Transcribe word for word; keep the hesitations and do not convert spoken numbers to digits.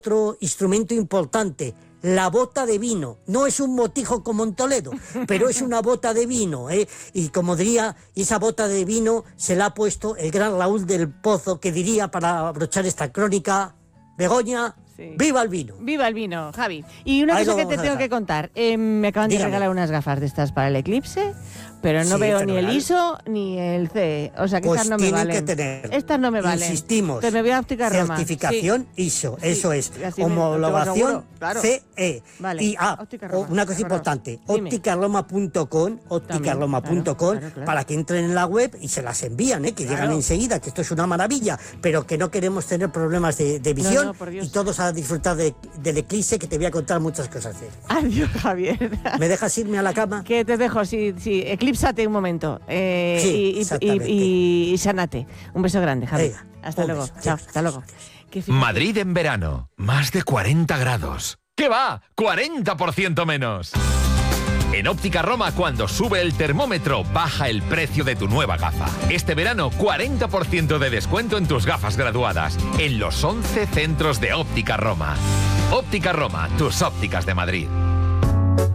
otro instrumento importante, la bota de vino. No es un motijo como en Toledo, pero es una bota de vino, ¿eh? Y como diría, esa bota de vino se la ha puesto el gran Raúl del Pozo, que diría, para abrochar esta crónica, Begoña, sí. ¡Viva el vino! ¡Viva el vino, Javi! Y una Ahí cosa que te tengo que contar. Eh, me acaban Dígame. de regalar unas gafas de estas para el eclipse, pero no sí, veo ni el I S O ni el C E. O sea que pues estas no me valen. Que tener, estas no me valen. Insistimos. Entonces me voy a Óptica Roma. Certificación sí. I S O. Sí. Eso es. Así homologación claro. C E. Vale. Y ah, una cosa importante. óptica roma punto com, óptica roma punto com, claro, claro. para que entren en la web y se las envían, ¿eh? que claro. llegan enseguida, que esto es una maravilla, pero que no queremos tener problemas de, de visión no, no, y todos a disfrutar de, del eclipse, que te voy a contar muchas cosas de él. Adiós, Javier. ¿Me dejas irme a la cama? Que te dejo, sí, sí. Eclípsate un momento. Eh, sí, y, y, y, y sánate. Un beso grande, Javi. Venga, hasta luego. Beso. Chao, Adiós. hasta luego. Madrid en verano. Más de cuarenta grados. ¿Qué va? cuarenta por ciento menos. En Óptica Roma, cuando sube el termómetro, baja el precio de tu nueva gafa. Este verano, cuarenta por ciento de descuento en tus gafas graduadas. En los once centros de Óptica Roma. Óptica Roma, tus ópticas de Madrid.